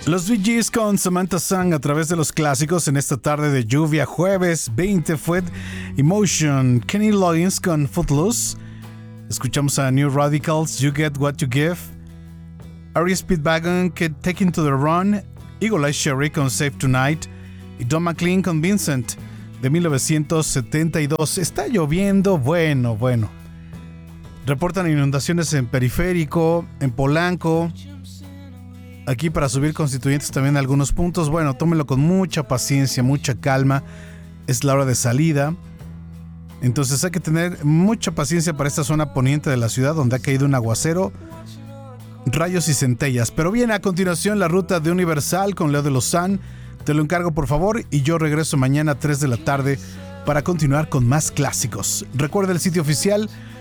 Los Bee Gees con Samantha Sang a través de los clásicos en esta tarde de lluvia, jueves 20 fue Emotion. Kenny Loggins con Footloose. Escuchamos a New Radicals, You Get What You Give. Ari Speedwagon, Taking to the Run. Eagle Eye Cherry con Save Tonight. Y Don McLean con Vincent de 1972. Está lloviendo, bueno. Reportan inundaciones en Periférico, en Polanco. Aquí para subir Constituyentes también algunos puntos. Bueno, tómenlo con mucha paciencia, mucha calma. Es la hora de salida. Entonces hay que tener mucha paciencia para esta zona poniente de la ciudad donde ha caído un aguacero, rayos y centellas. Pero bien, a continuación la ruta de Universal con Leo de Lozán. Te lo encargo por favor y yo regreso mañana a 3 de la tarde para continuar con más clásicos. Recuerda el sitio oficial